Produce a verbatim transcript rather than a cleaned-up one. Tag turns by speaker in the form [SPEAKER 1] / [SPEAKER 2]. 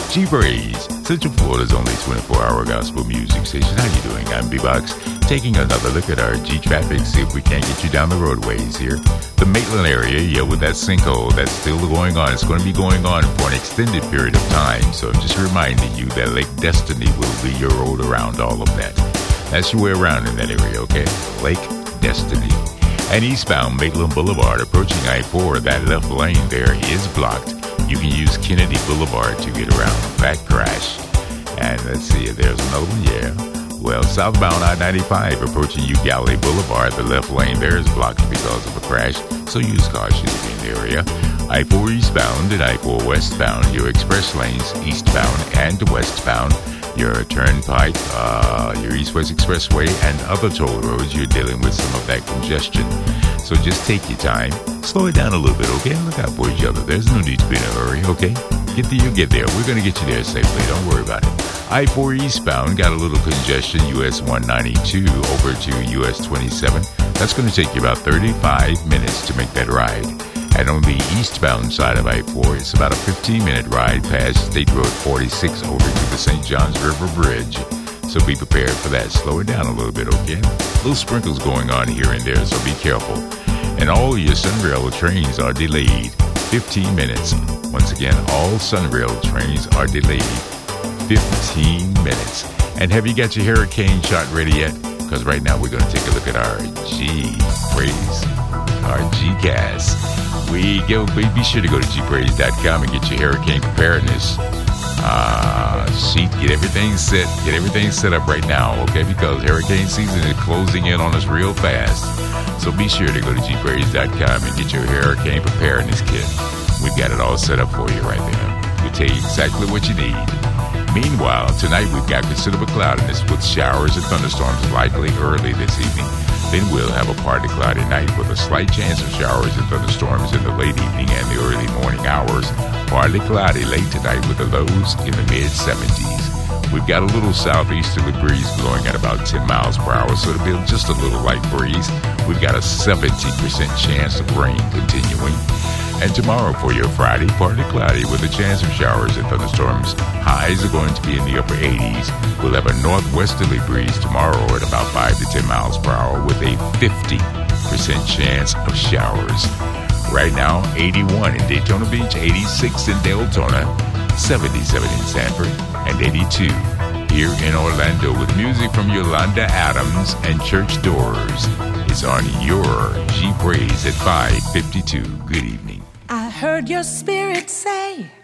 [SPEAKER 1] G-Praise, Central Florida's only twenty-four hour gospel music station. How you doing? I'm B-Box, taking another look at our G-Traffic, see if we can't get you down the roadways here. The Maitland area, yeah, with that sinkhole that's still going on. It's going to be going on for an extended period of time, so I'm just reminding you that Lake Destiny will be your road around all of that. That's your way around in that area, okay? Lake Destiny. And eastbound Maitland Boulevard, approaching I four, that left lane there is blocked. You can use Kennedy Boulevard to get around that crash. And let's see, there's another one, yeah. Well, southbound I ninety-five, approaching U Galilee Boulevard, the left lane there is blocked because of a crash, so use caution in the area. I four eastbound and I four westbound, your express lanes, eastbound and westbound, your turnpike, uh, your east-west expressway, and other toll roads, you're dealing with some of that congestion. So just take your time, slow it down a little bit, okay? Look out for each other. There's no need to be in a hurry, okay? Get there, you get there. We're going to get you there safely. Don't worry about it. I four eastbound got a little congestion, U S one ninety-two over to U S twenty-seven. That's going to take you about thirty-five minutes to make that ride. And on the eastbound side of I four, it's about a fifteen-minute ride past State Road forty-six over to the Saint Johns River Bridge. So be prepared for that. Slow it down a little bit, okay? Little sprinkles going on here and there, so be careful. And all your Sunrail trains are delayed fifteen minutes. Once again, all Sunrail trains are delayed fifteen minutes. And have you got your hurricane shot ready yet? Because right now we're going to take a look at our G-Praise, our G-Cast. We go, be sure to go to G praise dot com and get your hurricane preparedness uh, sheet. Get everything set. Get everything set up right now, okay? Because hurricane season is closing in on us real fast. So be sure to go to G praise dot com and get your hurricane preparedness kit. We've got it all set up for you right there. We'll tell you exactly what you need. Meanwhile, tonight we've got considerable cloudiness with showers and thunderstorms likely early this evening. Then we'll have a partly cloudy night with a slight chance of showers and thunderstorms in the late evening and the early morning hours. Partly cloudy late tonight with the lows in the mid seventies. We've got a little southeasterly breeze blowing at about ten miles per hour, so it'll be just a little light breeze. We've got a seventy percent chance of rain continuing. And tomorrow for your Friday, partly cloudy with a chance of showers and thunderstorms. Highs are going to be in the upper eighties. We'll have a northwesterly breeze tomorrow at about five to ten miles per hour with a fifty percent chance of showers. Right now, eighty-one in Daytona Beach, eighty-six in Deltona, seventy-seven in Sanford, and eighty-two here in Orlando with music from Yolanda Adams and Church Doors. It's on your G-Praise at five fifty-two. Good evening.
[SPEAKER 2] I heard your spirit say